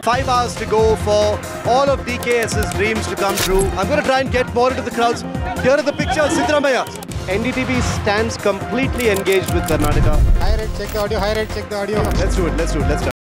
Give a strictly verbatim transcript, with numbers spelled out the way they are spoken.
Five hours to go for all of D K S's dreams to come true. I'm going to try and get more into the crowds. Here are the pictures, Siddaramaiah. N D T V stands completely engaged with Karnataka. High rate, check the audio, high rate, check the audio. Let's do it, let's do it, let's start.